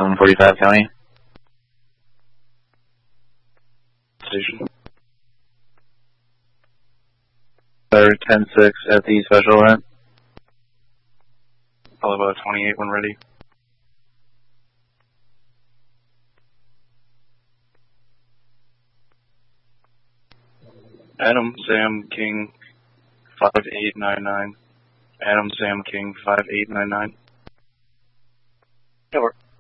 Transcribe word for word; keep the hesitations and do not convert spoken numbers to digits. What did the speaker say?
seven forty-five County. Station. ten six at the special event. Alibaba twenty-eight when ready. Adam Sam King five eight nine nine. Adam Sam King five eight nine nine. Over.